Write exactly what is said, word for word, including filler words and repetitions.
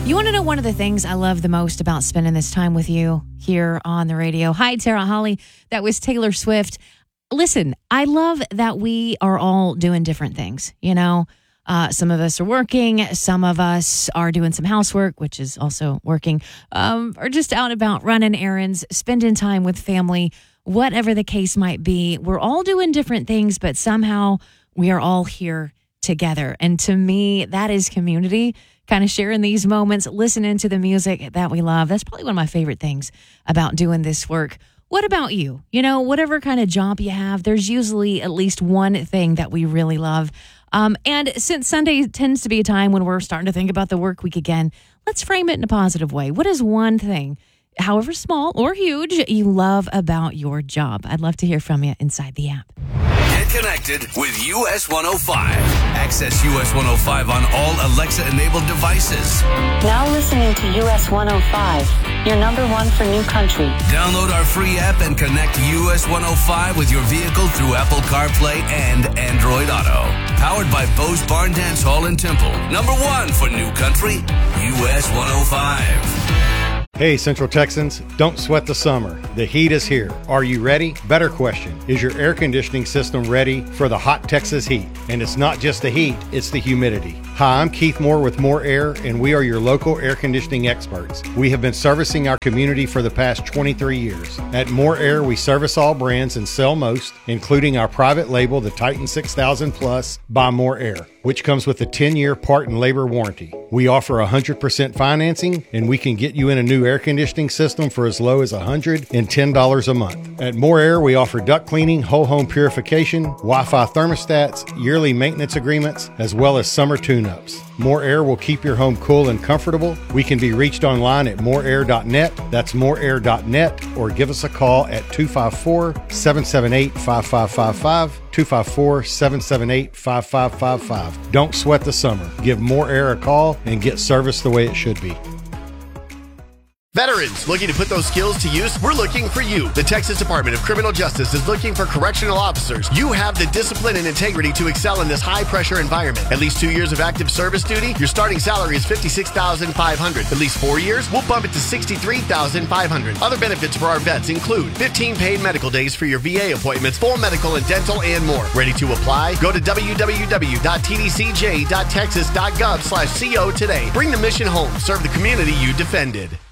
You want to know one of the things I love the most about spending this time with you here on the radio? Hi, Tara Holly. That was Taylor Swift. Listen, I love that we are all doing different things. You know, uh, some of us are working. Some of us are doing some housework, which is also working, um, or just out and about running errands, spending time with family, whatever the case might be. We're all doing different things, but somehow we are all here together. And to me, that is community, kind of sharing these moments, listening to the music that we love. That's probably one of my favorite things about doing this work. What about you? You know, whatever kind of job you have, there's usually at least one thing that we really love. Um, and since Sunday tends to be a time when we're starting to think about the work week again, let's frame it in a positive way. What is one thing, however small or huge, you love about your job? I'd love to hear from you inside the app. Get connected with U S one oh five. Access U S one oh five on all Alexa-enabled devices. Now listening to U S one oh five, your number one for new country. Download our free app and connect U S one oh five with your vehicle through Apple CarPlay and Android Auto. Powered by Bose Barn Dance Hall in Temple. Number one for new country, U S one oh five. Hey, Central Texans, don't sweat the summer. The heat is here. Are you ready? Better question. Is your air conditioning system ready for the hot Texas heat? And it's not just the heat, it's the humidity. Hi, I'm Keith Moore with More Air, and we are your local air conditioning experts. We have been servicing our community for the past twenty-three years. At More Air, we service all brands and sell most, including our private label, the Titan six thousand Plus by More Air, which comes with a ten-year part and labor warranty. We offer one hundred percent financing, and we can get you in a new air conditioning system for as low as one hundred ten dollars a month. At More Air, we offer duct cleaning, whole home purification, Wi-Fi thermostats, yearly maintenance agreements, as well as summer tune-ups. More Air will keep your home cool and comfortable. We can be reached online at more air dot net. That's more air dot net, or give us a call at two five four, seven seven eight, five five five five, two five four, seven seven eight, five five five five. Don't sweat the summer. Give More Air a call and get service the way it should be. Veterans looking to put those skills to use? We're looking for you. The Texas Department of Criminal Justice is looking for correctional officers. You have the discipline and integrity to excel in this high-pressure environment. At least two years of active service duty, your starting salary is fifty-six thousand five hundred dollars. At least four years, we'll bump it to sixty-three thousand five hundred dollars. Other benefits for our vets include fifteen paid medical days for your V A appointments, full medical and dental, and more. Ready to apply? Go to w w w dot t d c j dot texas dot gov slash co today. Bring the mission home. Serve the community you defended.